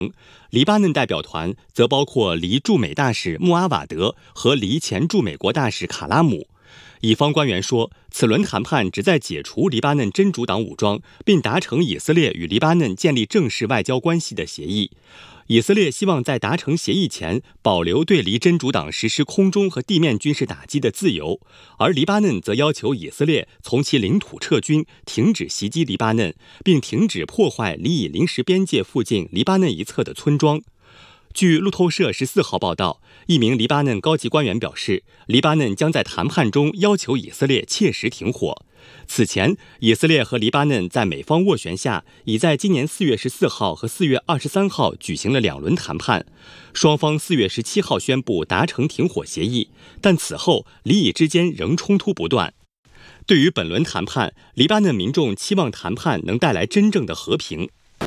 黎巴嫩代表团则包括黎驻美大使穆阿瓦德和黎前驻美国大使卡拉姆。以方官员说，此轮谈判旨在解除黎巴嫩真主党武装，并达成以色列与黎巴嫩建立正式外交关系的协议。以色列希望在达成协议前保留对黎真主党实施空中和地面军事打击的自由，而黎巴嫩则要求以色列从其领土撤军，停止袭击黎巴嫩，并停止破坏黎以临时边界附近黎巴嫩一侧的村庄。据路透社14号报道，一名黎巴嫩高级官员表示，黎巴嫩将在谈判中要求以色列切实停火。此前，以色列和黎巴嫩在美方斡旋下，已在今年4月14号和4月23号举行了2轮谈判。双方4月17号宣布达成停火协议，但此后黎以之间仍冲突不断。对于本轮谈判，黎巴嫩民众期望谈判能带来真正的和平。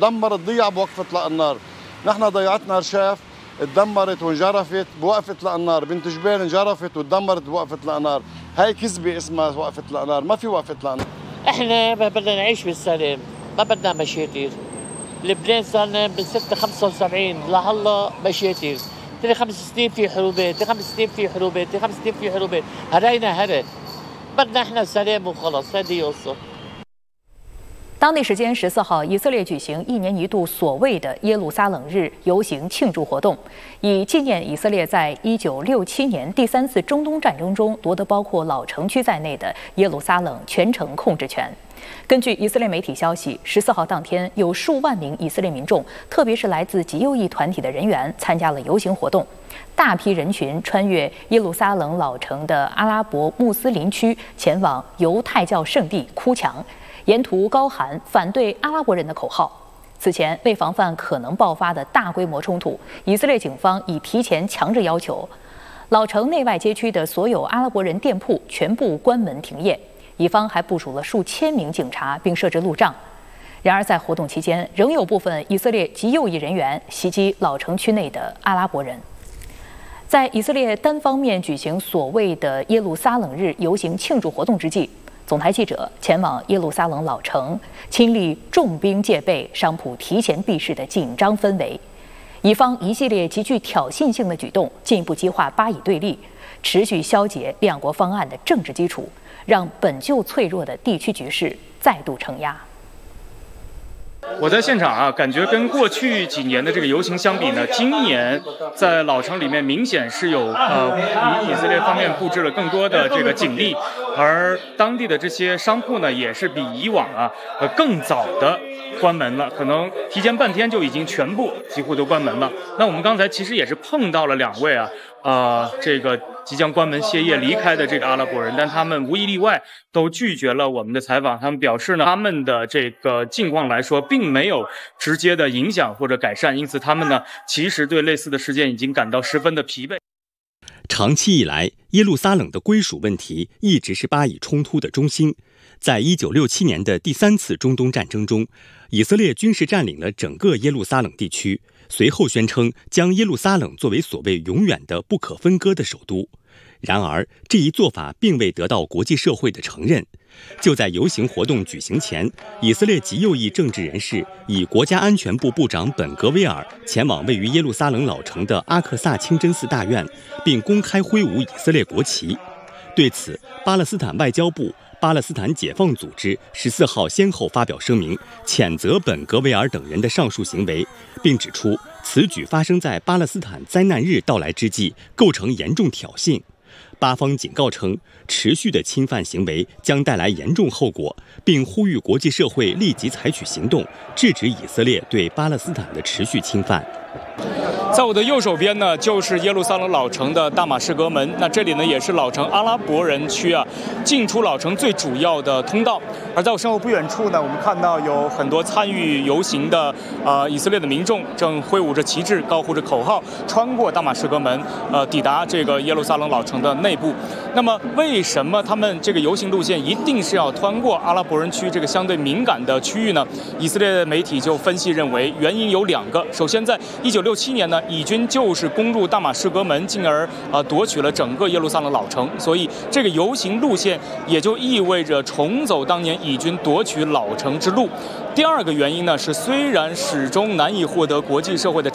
نحن ضيعتنا رشاف اتدمرت وانجرفت بوقفة الأنار بنت جبال انجرفت واتدمرت بوقفة الأنار هاي كذبة اسمها وقفة الأنار ما في وقفة الأنار احنا ما بدنا نعيش بالسلام ما بدنا مشاكل لبنان صار لنا من 75 لهلا مشاكل 5 سنين في حروبات 5 سنين في حروبات 5 سنين في حروبات هرينا هري بدنا احنا سلام وخلص هذه قصة。 当地时间14号，以色列举行1年1度所谓的耶路撒冷日游行庆祝活动，以纪念以色列在1967年第3次中东战争中夺得包括老城区在内的耶路撒冷全城控制权。根据以色列媒体消息，14号当天有数万名以色列民众，特别是来自极右翼团体的人员参加了游行活动。大批人群穿越耶路撒冷老城的阿拉伯穆斯林区，前往犹太教圣地哭墙。沿途高喊反对阿拉伯人的口号。此前，为防范可能爆发的大规模冲突，以色列警方已提前强制要求老城内外街区的所有阿拉伯人店铺全部关门停业。以方还部署了数千名警察，并设置路障。然而，在活动期间，仍有部分以色列极右翼人员袭击老城区内的阿拉伯人。在以色列单方面举行所谓的耶路撒冷日游行庆祝活动之际，总台记者前往耶路撒冷老城，亲历重兵戒备、商铺提前闭市的紧张氛围。以方一系列极具挑衅性的举动，进一步激化巴以对立，持续消解两国方案的政治基础，让本就脆弱的地区局势再度承压。 我在现场感觉跟过去几年的这个游行相比呢，今年在老城里面明显是有以色列方面布置了更多的这个警力，而当地的这些商铺呢，也是比以往更早的关门了，可能提前半天就已经全部几乎都关门了。那我们刚才其实也是碰到了2位这个即将关门歇业离开的这个阿拉伯人，但他们无一例外都拒绝了我们的采访。他们表示呢，他们的这个境况来说并没有直接的影响或者改善，因此他们呢其实对类似的事件已经感到十分的疲惫。 长期以来，耶路撒冷的归属问题一直是巴以冲突的中心。在1967年的第3次中东战争中，以色列军事占领了整个耶路撒冷地区，随后宣称将耶路撒冷作为所谓永远的不可分割的首都。然而，这一做法并未得到国际社会的承认。就在游行活动举行前，以色列极右翼政治人士以国家安全部部长本格威尔前往位于耶路撒冷老城的阿克萨清真寺大院，并公开挥舞以色列国旗。对此，巴勒斯坦外交部、巴勒斯坦解放组织14号先后发表声明，谴责本格威尔等人的上述行为，并指出此举发生在巴勒斯坦灾难日到来之际，构成严重挑衅。巴方警告称，持续的侵犯行为将带来严重后果，并呼吁国际社会立即采取行动，制止以色列对巴勒斯坦的持续侵犯。 在我的右手边呢，就是耶路撒冷老城的大马士革门。那这里呢，也是老城阿拉伯人区进出老城最主要的通道。而在我身后不远处呢，我们看到有很多参与游行的以色列的民众正挥舞着旗帜，高呼着口号，穿过大马士革门，抵达这个耶路撒冷老城的内部。那么，为什么他们这个游行路线一定是要穿过阿拉伯人区这个相对敏感的区域呢？以色列媒体就分析认为，原因有2个。首先，在1967年呢， 以军就是攻入大马士革门，进而夺取了整个耶路撒冷老城。所以这个游行路线也就意味着重走当年以军夺取老城之路。第二个原因呢是，虽然始终难以获得国际社会的